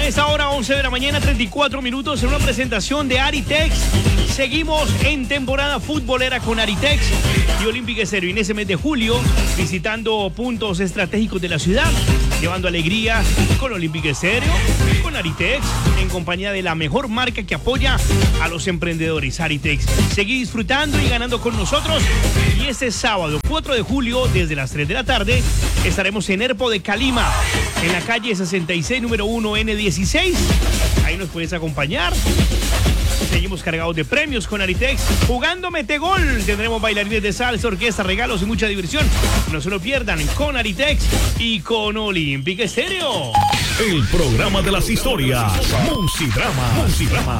A esta hora, 11 de la mañana, 34 minutos, en una presentación de Aritex. Seguimos en temporada futbolera con Aritex y Olympic Estéreo. En ese mes de julio, visitando puntos estratégicos de la ciudad, llevando alegría con Olympic Estéreo, con Aritex, en compañía de la mejor marca que apoya a los emprendedores, Aritex. Seguí disfrutando y ganando con nosotros. Y este sábado, 4 de julio, desde las 3 de la tarde, estaremos en Erpo de Calima, en la calle 66, número 1, N16. Ahí nos puedes acompañar. Seguimos cargados de premios con Aritex. Jugando Metegol. Tendremos bailarines de salsa, orquesta, regalos y mucha diversión. No se lo pierdan con Aritex y con Olympic Estéreo. El programa de las historias. Musidrama.